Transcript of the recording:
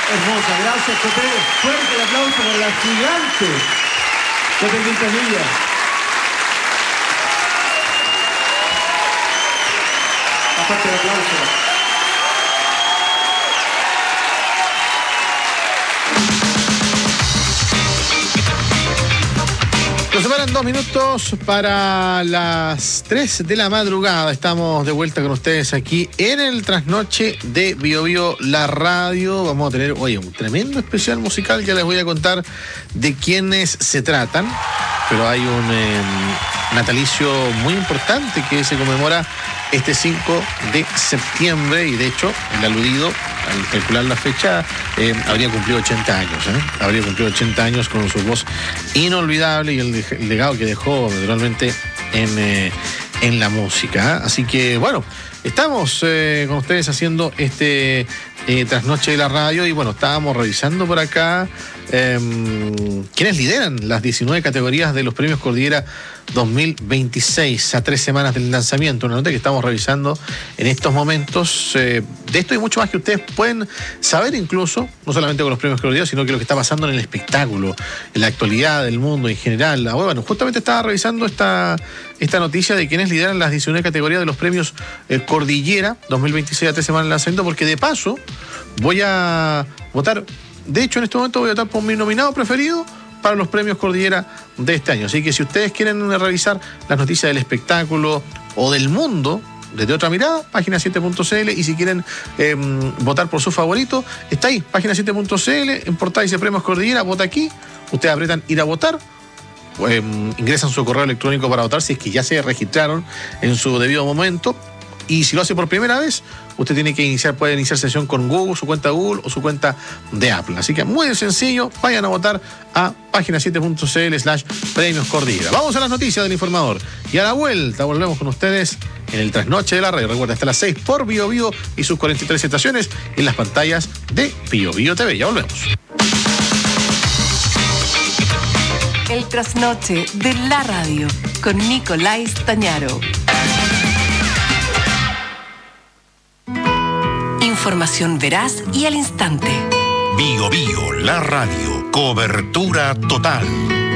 Hermosa, gracias, Coté. Fuerte el aplauso para la gigante Coté Quintanilla. Aparte el aplauso. Nos separan 2 minutos para las 3 de la madrugada. Estamos de vuelta con ustedes aquí en el trasnoche de Bio Bio, la radio. Vamos a tener, oye, un tremendo especial musical. Ya les voy a contar de quiénes se tratan. Pero hay un natalicio muy importante que se conmemora este 5 de septiembre. Y de hecho, el aludido, al calcular la fecha, habría cumplido 80 años. Habría cumplido 80 años con su voz inolvidable y el legado que dejó naturalmente en la música. Así que, bueno, estamos con ustedes haciendo este trasnoche de la radio. Y bueno, estábamos revisando por acá quienes lideran las 19 categorías de los premios Cordillera 2026 a 3 semanas del lanzamiento. Una nota que estamos revisando en estos momentos. De esto y mucho más que ustedes pueden saber, incluso, no solamente con los premios Cordillera, sino que lo que está pasando en el espectáculo, en la actualidad del mundo en general. Bueno, justamente estaba revisando esta noticia de quienes lideran las 19 categorías de los premios Cordillera 2026 a 3 semanas del lanzamiento, porque de paso voy a votar. De hecho, en este momento voy a votar por mi nominado preferido para los premios Cordillera de este año. Así que si ustedes quieren revisar las noticias del espectáculo o del mundo desde otra mirada, página7.cl. Y si quieren votar por su favorito, está ahí, página7.cl, en portada dice Premios Cordillera, vota aquí. Ustedes apretan ir a votar, ingresan su correo electrónico para votar si es que ya se registraron en su debido momento. Y si lo hace por primera vez, usted puede iniciar sesión con Google, su cuenta Google o su cuenta de Apple. Así que muy sencillo, vayan a votar a página7.cl/Premios Cordillera. Vamos a las noticias del informador. Y a la vuelta volvemos con ustedes en el trasnoche de la radio. Recuerda, hasta las 6 por Bio Bio y sus 43 estaciones en las pantallas de Bio Bio TV. Ya volvemos. El trasnoche de la radio con Nicolás Tañaro. Información veraz y al instante. Bio Bio, la radio. Cobertura total.